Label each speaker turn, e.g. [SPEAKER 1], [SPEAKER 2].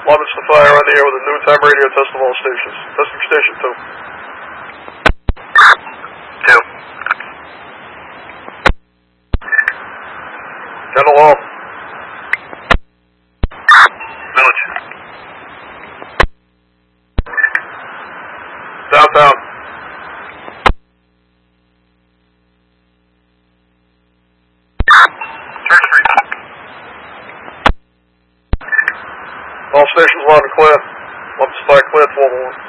[SPEAKER 1] Lemons to fire on the air with a noon time radio test of all stations. Testing station 2.
[SPEAKER 2] 2.
[SPEAKER 1] Kendall Hall.
[SPEAKER 2] Village.
[SPEAKER 1] Downtown.
[SPEAKER 2] Church Street.
[SPEAKER 1] All stations loud and clear. Lemons to fire clear 1201.